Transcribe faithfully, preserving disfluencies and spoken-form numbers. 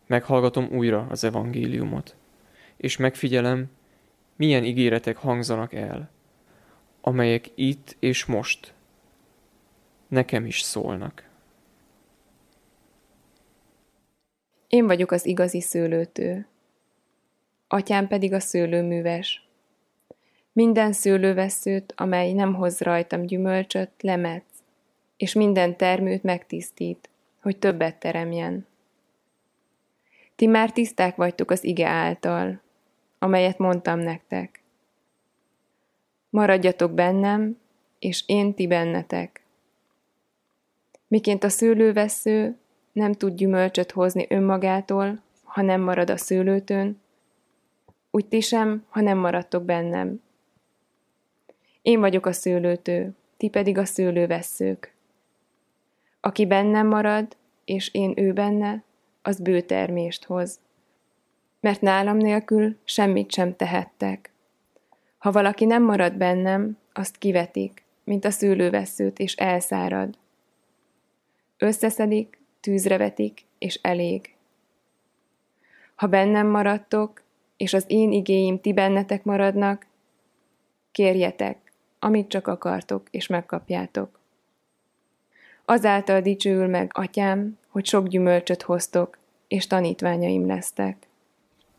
Meghallgatom újra az evangéliumot, és megfigyelem, milyen ígéretek hangzanak el, amelyek itt és most nekem is szólnak. Én vagyok az igazi szőlőtő, atyám pedig a szőlőműves. Minden szőlővesszőt, amely nem hoz rajtam gyümölcsöt, lemetsz, és minden termőt megtisztít, hogy többet teremjen. Ti már tiszták vagytok az ige által, amelyet mondtam nektek. Maradjatok bennem, és én ti bennetek. Miként a szőlővessző nem tud gyümölcsöt hozni önmagától, ha nem marad a szőlőtőn, úgy ti sem, ha nem maradtok bennem. Én vagyok a szőlőtő, ti pedig a szőlővesszők. Aki bennem marad, és én ő benne, az bő termést hoz. Mert nálam nélkül semmit sem tehettek. Ha valaki nem marad bennem, azt kivetik, mint a szőlővesszőt, és elszárad. Összeszedik, tűzre vetik, és elég. Ha bennem maradtok, és az én igéim ti bennetek maradnak, kérjetek, amit csak akartok, és megkapjátok. Azáltal dicsőül meg atyám, hogy sok gyümölcsöt hoztok, és tanítványaim lesztek.